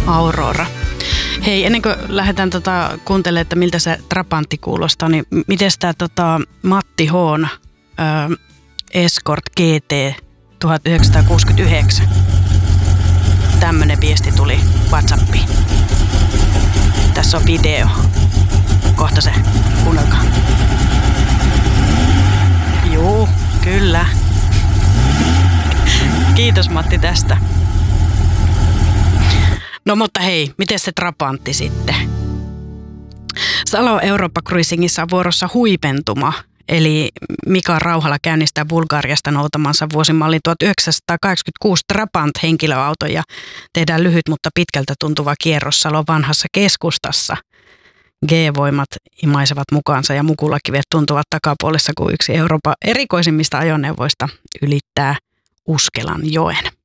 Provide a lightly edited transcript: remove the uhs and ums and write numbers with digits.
Aurora. Hei, ennen kuin lähdetään kuuntelemaan, että miltä se Trabantti kuulostaa, niin miten tämä Matti H:n Escort GT 1969? Tämmönen viesti tuli WhatsAppiin. Tässä on video. Kohta se, kuunnelkaa. Juu, kyllä. Kiitos Matti tästä. No mutta hei, miten se Trabantti sitten? Salo Eurooppa Cruisingissa on vuorossa huipentuma, eli Mika Rauhala käynnistää Bulgariasta noutamansa vuosimalli 1986 Trabant-henkilöauto ja tehdään lyhyt, mutta pitkältä tuntuva kierros Salon vanhassa keskustassa. G-voimat imaisevat mukaansa ja mukulakivet tuntuvat takapuolessa, kun yksi Euroopan erikoisimmista ajoneuvoista ylittää Uskelan joen.